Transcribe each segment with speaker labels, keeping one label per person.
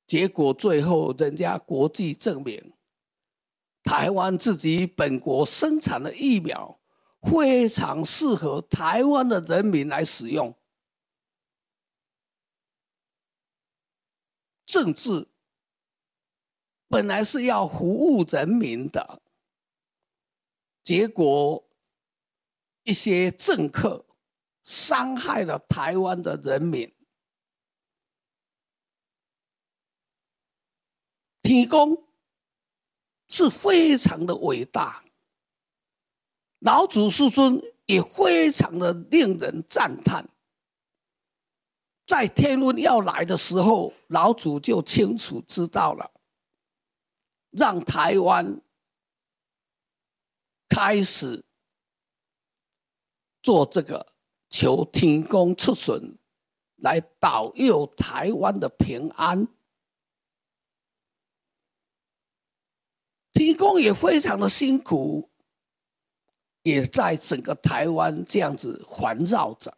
Speaker 1: 结果最后人家国际证明，台湾自己本国生产的疫苗非常适合台湾的人民来使用。政治本来是要服务人民的，结果一些政客伤害了台湾的人民。天公是非常的伟大，老祖师尊也非常的令人赞叹。在天瘟要来的时候，老祖就清楚知道了，让台湾开始做这个求天公出巡，来保佑台湾的平安。天公也非常的辛苦，也在整个台湾这样子环绕着。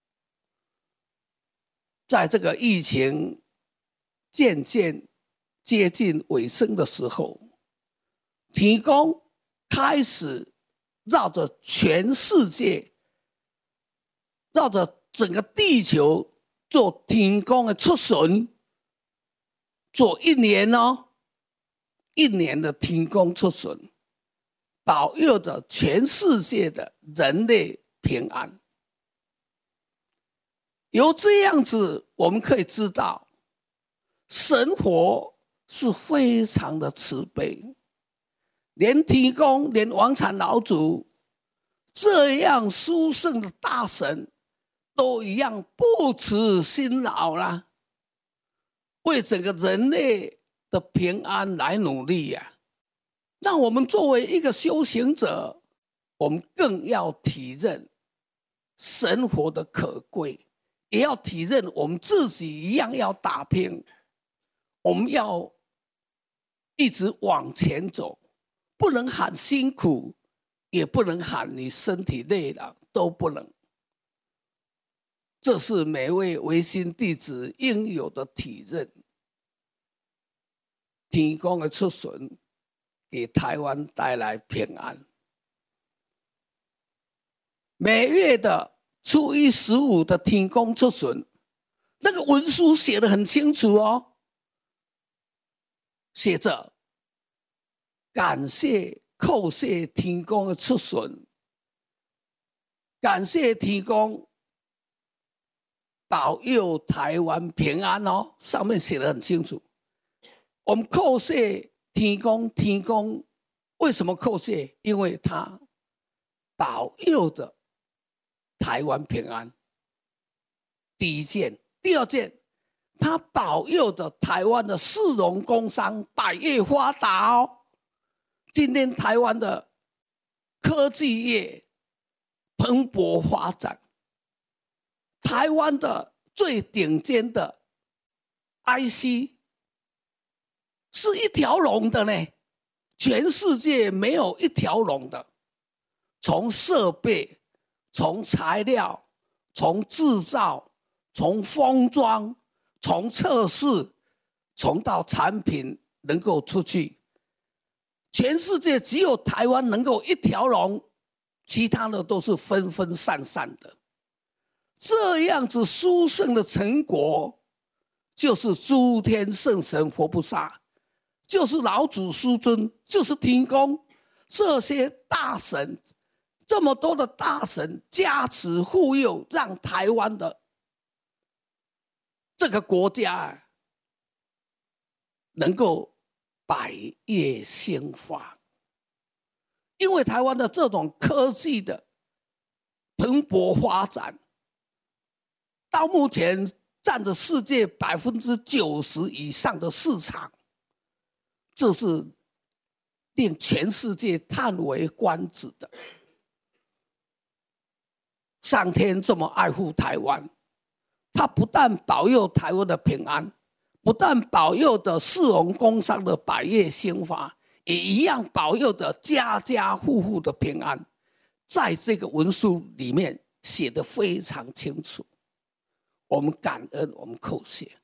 Speaker 1: 在这个疫情渐渐接近尾声的时候，天公开始绕着全世界，绕着整个地球做天公的出巡，做1年哦，1年的天公出巡，保佑着全世界的人类平安。由这样子，我们可以知道，神佛是非常的慈悲，连天公、连王禅老祖这样殊胜的大神，都一样不辞辛劳啦，为整个人类的平安来努力呀。那我们作为一个修行者，我们更要体认神佛的可贵，也要体认我们自己一样要打拼，我们要一直往前走，不能喊辛苦，也不能喊你身体累了，都不能。这是每位唯心弟子应有的体认。天公的出巡，给台湾带来平安。每月的初一、15的天公出巡，那个文书写得很清楚哦，写着感谢叩谢天公的出巡，感谢天公保佑台湾平安哦，上面写得很清楚。我们叩谢天公，天公为什么叩谢？因为他保佑着台湾平安，第一件。第二件，他保佑着台湾的市容工商百业发达哦。今天台湾的科技业蓬勃发展，台湾的最顶尖的 IC 是一条龙的呢，全世界没有一条龙的。从设备，从材料，从制造，从封装，从测试，从到产品能够出去，全世界只有台湾能够一条龙，其他的都是分分散散的。这样子殊胜的成果，就是诸天圣神佛菩萨，就是老祖师尊，就是天公，这些大神，这么多的大神加持护佑，让台湾的这个国家能够百业兴发。因为台湾的这种科技的蓬勃发展，到目前占着世界90%以上的市场，这是令全世界叹为观止的。上天这么爱护台湾，他不但保佑台湾的平安，不但保佑着市容工商的百业兴发，也一样保佑着家家户户的平安。在这个文书里面写得非常清楚，我们感恩，我们叩谢。